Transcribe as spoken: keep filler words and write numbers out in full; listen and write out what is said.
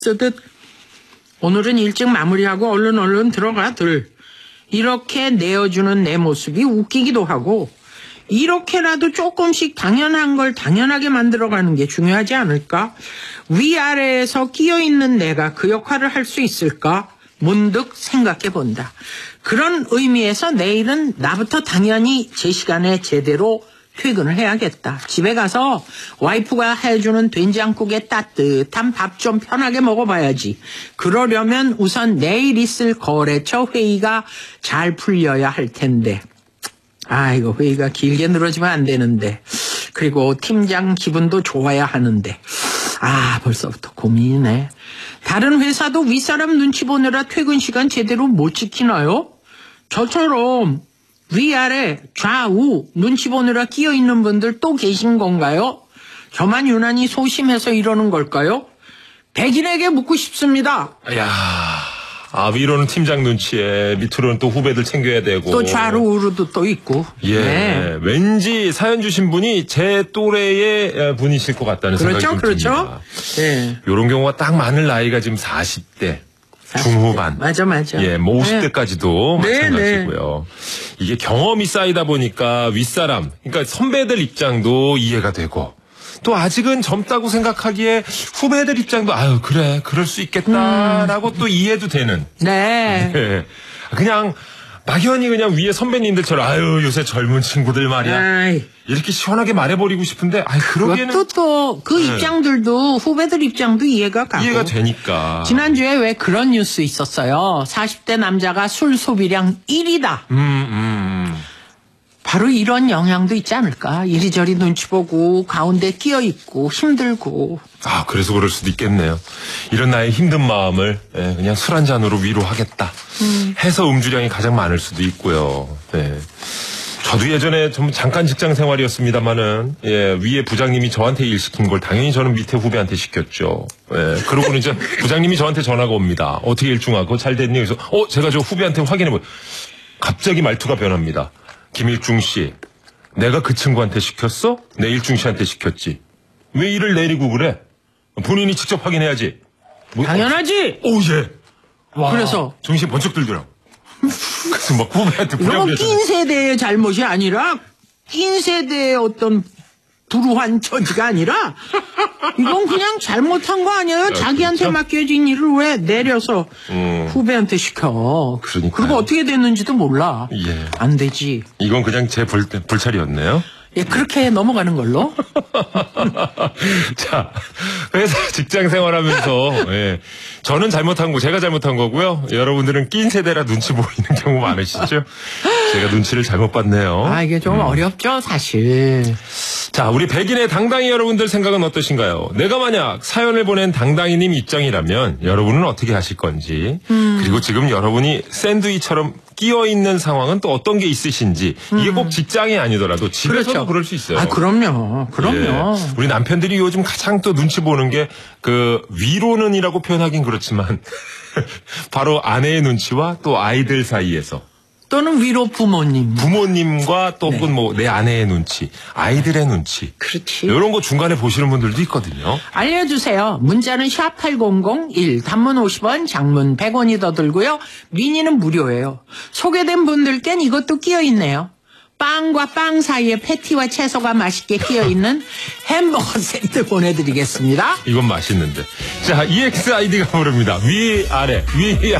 쓰듯 오늘은 일찍 마무리하고 얼른 얼른 들어가들. 이렇게 내어주는 내 모습이 웃기기도 하고 이렇게라도 조금씩 당연한 걸 당연하게 만들어가는 게 중요하지 않을까? 위아래에서 끼어있는 내가 그 역할을 할 수 있을까? 문득 생각해본다. 그런 의미에서 내일은 나부터 당연히 제 시간에 제대로 퇴근을 해야겠다. 집에 가서 와이프가 해주는 된장국에 따뜻한 밥 좀 편하게 먹어봐야지. 그러려면 우선 내일 있을 거래처 회의가 잘 풀려야 할 텐데. 아, 이거 회의가 길게 늘어지면 안 되는데. 그리고 팀장 기분도 좋아야 하는데. 아, 벌써부터 고민이네. 다른 회사도 윗사람 눈치 보느라 퇴근 시간 제대로 못 지키나요? 저처럼 위아래 좌우 눈치 보느라 끼어있는 분들 또 계신 건가요? 저만 유난히 소심해서 이러는 걸까요? 백인에게 묻고 싶습니다. 야, 아, 위로는 팀장 눈치에 밑으로는 또 후배들 챙겨야 되고 또 좌로 우로도 또 있고. 예, 네. 왠지 사연 주신 분이 제 또래의 분이실 것 같다는 그렇죠, 생각이 좀 듭니다. 그렇죠. 네. 이런 경우가 딱 많은 나이가 지금 사십 대. 중후반. 맞아, 맞아. 예, 뭐 오십 대까지도 네. 마찬가지고요. 네. 이게 경험이 쌓이다 보니까 윗사람, 그러니까 선배들 입장도 이해가 되고 또 아직은 젊다고 생각하기에 후배들 입장도 아유, 그래, 그럴 수 있겠다라고 음. 또 이해도 되는. 네. 예, 그냥 막연히 그냥 위에 선배님들처럼 아유, 요새 젊은 친구들 말이야. 아이. 이렇게 시원하게 말해버리고 싶은데 아이, 그러기에는 그것도 또 그 네. 입장들도 후배들 입장도 이해가 가고 이해가 되니까. 지난주에 왜 그런 뉴스 있었어요. 사십 대 남자가 술 소비량 일 위다. 음, 음. 바로 이런 영향도 있지 않을까. 이리저리 눈치 보고 가운데 끼어있고 힘들고. 아, 그래서 그럴 수도 있겠네요. 이런 나의 힘든 마음을 예, 그냥 술 한 잔으로 위로하겠다 음. 해서 음주량이 가장 많을 수도 있고요. 네. 저도 예전에 좀 잠깐 직장 생활이었습니다마는 예, 위에 부장님이 저한테 일 시킨 걸 당연히 저는 밑에 후배한테 시켰죠. 예, 그러고는 이제 부장님이 저한테 전화가 옵니다. 어떻게 일중하고 잘 됐니? 그래서 어 제가 저 후배한테 확인해보. 갑자기 말투가 변합니다. 김일중 씨, 내가 그 친구한테 시켰어? 내 일중 씨한테 시켰지. 왜 일을 내리고 그래? 본인이 직접 확인해야지. 뭐, 당연하지. 오, 오 예. 와, 그래서 정신 번쩍 들더라고. 그래서 막 후배한테 이건 부랴부랴 낀 세대의 잘못이 아니라 낀 세대의 어떤 불우한 처지가 아니라 이건 그냥 잘못한 거 아니에요? 아, 자기한테 그렇죠? 맡겨진 일을 왜 내려서 음. 후배한테 시켜. 그러니까요. 그리고 어떻게 됐는지도 몰라. 예. 안 되지. 이건 그냥 제 불, 불찰이었네요. 예, 그렇게 넘어가는 걸로. 자, 회사 직장 생활하면서 예, 저는 잘못한 거, 제가 잘못한 거고요. 여러분들은 낀 세대라 눈치 보이는 경우 많으시죠? 제가 눈치를 잘못 봤네요. 아, 이게 좀 음. 어렵죠, 사실. 자, 우리 백인의 당당히 여러분들 생각은 어떠신가요? 내가 만약 사연을 보낸 당당이님 입장이라면 여러분은 어떻게 하실 건지 음. 그리고 지금 여러분이 샌드위처럼 끼어있는 상황은 또 어떤 게 있으신지 음. 이게 꼭 직장이 아니더라도 집에서도 그렇죠. 그럴 수 있어요. 아, 그럼요. 그럼요. 예. 우리 남편들이 요즘 가장 또 눈치 보는 게 그 위로는이라고 표현하긴 그렇지만 바로 아내의 눈치와 또 아이들 사이에서 또는 위로 부모님. 부모님과 또 혹은 네. 뭐 내 아내의 눈치, 아이들의 눈치. 그렇지. 이런 거 중간에 보시는 분들도 있거든요. 알려주세요. 문자는 샵 팔공공일, 단문 오십 원, 장문 백 원이 더 들고요. 미니는 무료예요. 소개된 분들께는 이것도 끼어있네요. 빵과 빵 사이에 패티와 채소가 맛있게 끼어있는 햄버거 세트 보내드리겠습니다. 이건 맛있는데. 자, 이엑스아이디가 부릅니다. 위, 아래, 위,